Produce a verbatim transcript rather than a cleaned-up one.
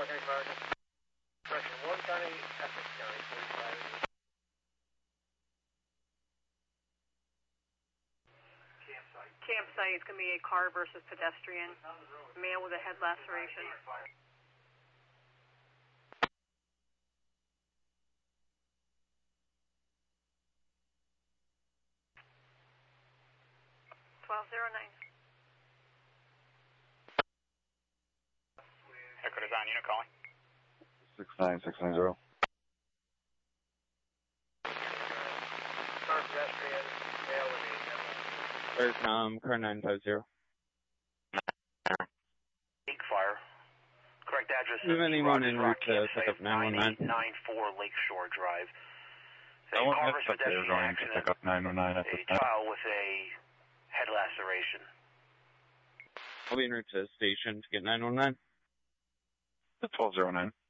four thirty-five. Correction, one County, Essex County, forty-five. Campsite. Campsite is going to be a car versus pedestrian. Male with a head laceration. twelve oh nine. Echo Design unit calling. six nine six nine zero. Car pedestrian, male with a head laceration. Aircom, car nine five zero. Lake Fire. Correct address Do you have is anyone Rogers en Rock route to pick Campsite, up nine one nine? nine four Lakeshore Drive. A I won't car miss versus that they're pedestrian going to accident. pick up nine one nine at this A time. child with a head laceration. I'll be en route to the station to get nine one nine. twelve oh nine.